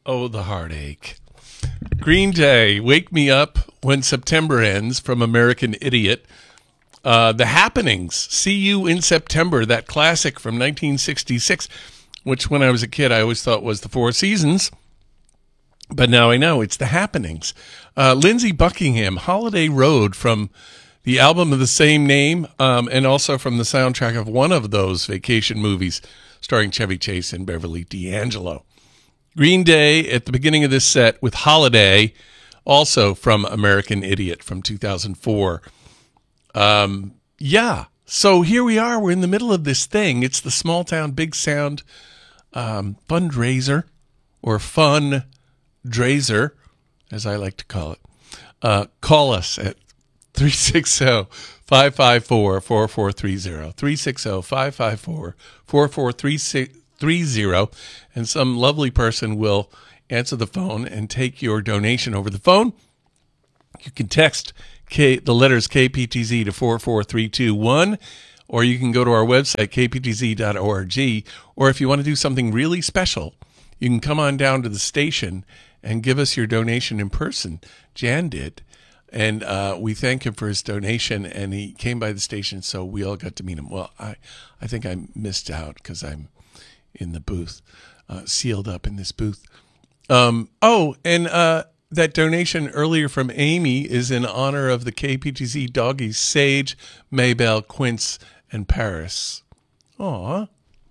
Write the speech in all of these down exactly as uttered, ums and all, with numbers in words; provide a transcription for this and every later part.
Oh, the heartache. Green Day, Wake Me Up When September Ends from American Idiot. Uh, the Happenings, See You in September, that classic from nineteen sixty-six, which when I was a kid I always thought was the Four Seasons. But now I know it's The Happenings. Uh, Lindsey Buckingham, Holiday Road from the album of the same name, um, and also from the soundtrack of one of those vacation movies starring Chevy Chase and Beverly D'Angelo. Green Day at the beginning of this set with Holiday, also from American Idiot from two thousand four. Um, yeah, so here we are. We're in the middle of this thing. It's the Small Town Big Sound um, fundraiser, or fun-drazer, as I like to call it. Uh, call us at three six zero, five five four, four four three zero, three six zero, five five four, four four three zero, and some lovely person will answer the phone and take your donation over the phone. You can text K, the letters K P T Z to four four three two one, or you can go to our website, k p t z dot org, or if you want to do something really special, you can come on down to the station and give us your donation in person. Jan did, and uh, we thank him for his donation, and he came by the station, so we all got to meet him. Well, I, I think I missed out because I'm in the booth, uh, sealed up in this booth. Um, oh, and uh, that donation earlier from Amy is in honor of the K P T Z doggies, Sage, Maybell, Quince, and Paris. Aw.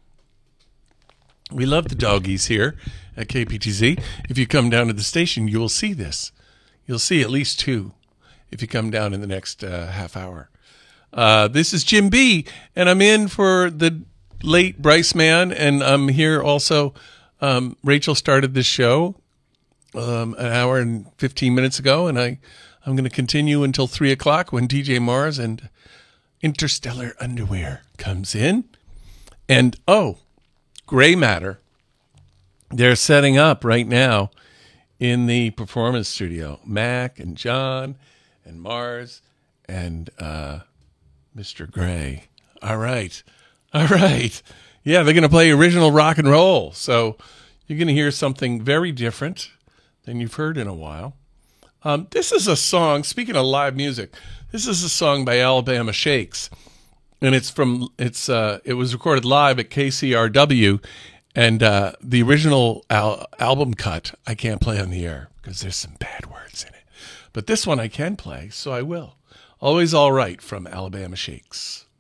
We love the doggies here at K P T Z. If you come down to the station, you will see this. You'll see at least two if you come down in the next uh, half hour. Uh, this is Jim B, and I'm in for the late Bryce Mann, and I'm here also. Um, Rachel started this show um, an hour and fifteen minutes ago, and I, I'm going to continue until three o'clock when D J Mars and Interstellar Underwear comes in. And, oh, Gray Matter, they're setting up right now in the performance studio. Mac and John and Mars and uh, Mister Gray. All right. All right. Yeah, they're going to play original rock and roll. So you're going to hear something very different than you've heard in a while. Um, this is a song, speaking of live music, this is a song by Alabama Shakes. And it's from, it's, uh, it was recorded live at K C R W. And uh, the original al- album cut, I can't play on the air because there's some bad words in it. But this one I can play, so I will. Always All Right from Alabama Shakes.